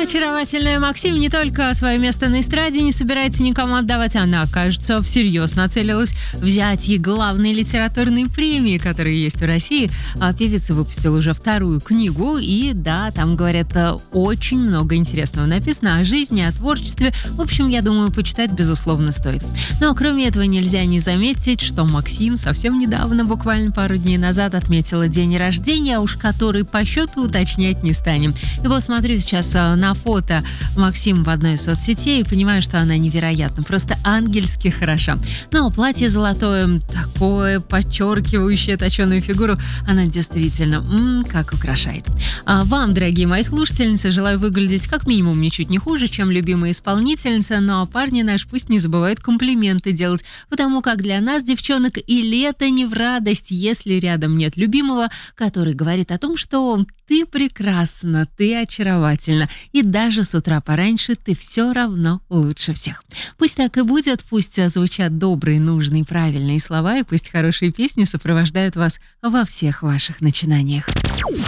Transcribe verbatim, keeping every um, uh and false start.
Очаровательная Максим не только свое место на эстраде не собирается никому отдавать, она, кажется, всерьез нацелилась взять и главные литературные премии, которые есть в России. А певица выпустила уже вторую книгу, и да, там, говорят, очень много интересного написано о жизни, о творчестве. В общем, я думаю, почитать, безусловно, стоит. Но кроме этого нельзя не заметить, что Максим совсем недавно, буквально пару дней назад, отметила день рождения, уж который по счету уточнять не станем. И вот смотрю сейчас на фото Максим в одной из соцсетей и понимаю, что она невероятно, просто ангельски хороша. Но платье золотое, такое подчеркивающее точеную фигуру, она действительно м-м, как украшает. А вам, дорогие мои слушательницы, желаю выглядеть как минимум ничуть не хуже, чем любимая исполнительница, но парни наш пусть не забывают комплименты делать, потому как для нас, девчонок, и лето не в радость, если рядом нет любимого, который говорит о том, что ты прекрасна, ты очаровательна, и даже с утра пораньше ты все равно лучше всех. Пусть так и будет, пусть звучат добрые, нужные, правильные слова, и пусть хорошие песни сопровождают вас во всех ваших начинаниях.